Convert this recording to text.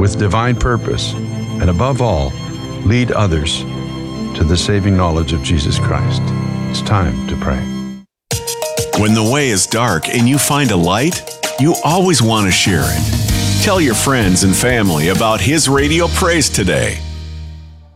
with divine purpose, and above all, lead others to the saving knowledge of Jesus Christ. It's time to pray. When the way is dark and you find a light, you always want to share it. Tell your friends and family about His Radio Praise today.